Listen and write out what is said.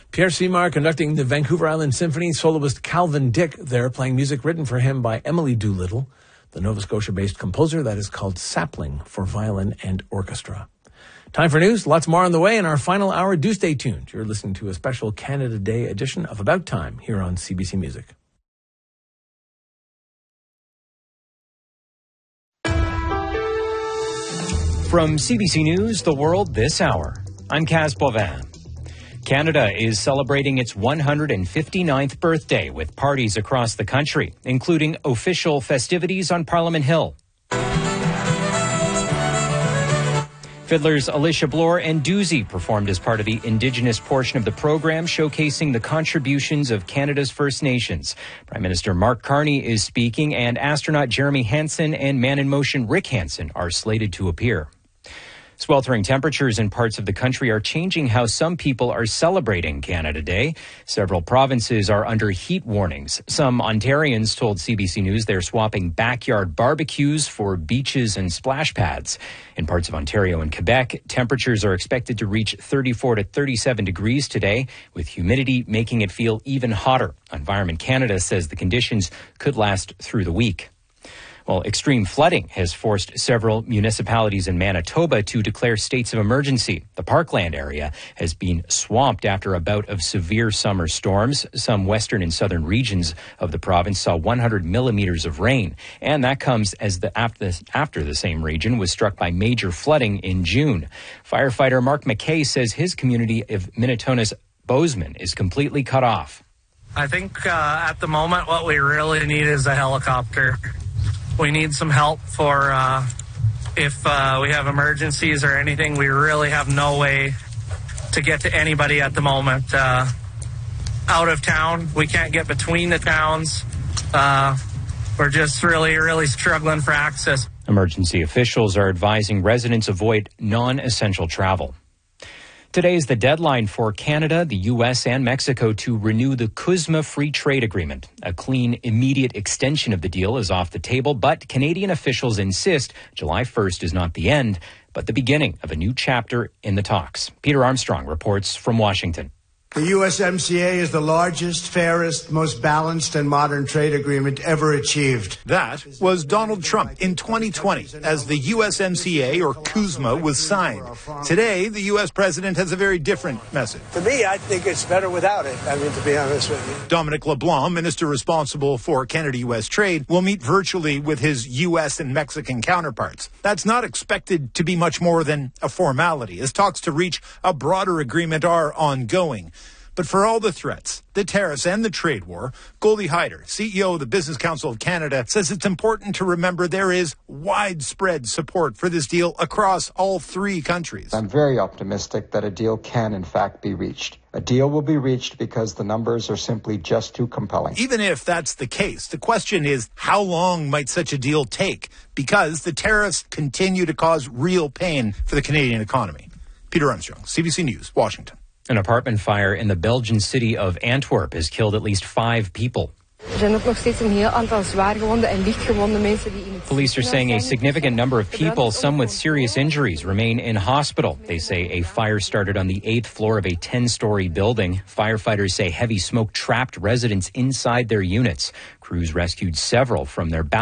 Pierre Simard conducting the Vancouver Island Symphony, soloist Calvin Dick there playing music written for him by Emily Doolittle, the Nova Scotia-based composer. That is called Sapling for violin and orchestra. Time for news. Lots more on the way in our final hour. Do stay tuned. You're listening to a special Canada Day edition of About Time here on CBC Music. From CBC News, The World This Hour, I'm Kaz Bovin. Canada is celebrating its 159th birthday with parties across the country, including official festivities on Parliament Hill. Fiddlers Alicia Bloor and Doozy performed as part of the Indigenous portion of the program, showcasing the contributions of Canada's First Nations. Prime Minister Mark Carney is speaking, and astronaut Jeremy Hansen and Man in Motion Rick Hansen are slated to appear. Sweltering temperatures in parts of the country are changing how some people are celebrating Canada Day. Several provinces are under heat warnings. Some Ontarians told CBC News they're swapping backyard barbecues for beaches and splash pads. In parts of Ontario and Quebec, temperatures are expected to reach 34 to 37 degrees today, with humidity making it feel even hotter. Environment Canada says the conditions could last through the week. Well, extreme flooding has forced several municipalities in Manitoba to declare states of emergency. The Parkland area has been swamped after a bout of severe summer storms. Some western and southern regions of the province saw 100 millimeters of rain. And that comes as after the same region was struck by major flooding in June. Firefighter Mark McKay says his community of Minnetonka's Bozeman is completely cut off. I think at the moment what we really need is a helicopter. We need some help for if we have emergencies or anything. We really have no way to get to anybody at the moment. Out of town, we can't get between the towns. We're just really struggling for access. Emergency officials are advising residents avoid non-essential travel. Today is the deadline for Canada, the U.S., and Mexico to renew the CUSMA Free Trade Agreement. A clean, immediate extension of the deal is off the table, but Canadian officials insist July 1st is not the end, but the beginning of a new chapter in the talks. Peter Armstrong reports from Washington. The USMCA is the largest, fairest, most balanced and modern trade agreement ever achieved. That was Donald Trump in 2020 as the USMCA, or CUSMA, was signed. Today, the U.S. president has a very different message. To me, I think it's better without it, to be honest with you. Dominic LeBlanc, minister responsible for Canada-U.S. trade, will meet virtually with his U.S. and Mexican counterparts. That's not expected to be much more than a formality, as talks to reach a broader agreement are ongoing. But for all the threats, the tariffs and the trade war, Goldie Hyder, CEO of the Business Council of Canada, says it's important to remember there is widespread support for this deal across all three countries. I'm very optimistic that a deal can, in fact, be reached. A deal will be reached because the numbers are simply just too compelling. Even if that's the case, the question is, how long might such a deal take? Because the tariffs continue to cause real pain for the Canadian economy. Peter Armstrong, CBC News, Washington. An apartment fire in the Belgian city of Antwerp has killed at least 5 people. Police are saying a significant number of people, some with serious injuries, remain in hospital. They say a fire started on the 8th floor of a 10-story building. Firefighters say heavy smoke trapped residents inside their units. Crews rescued several from their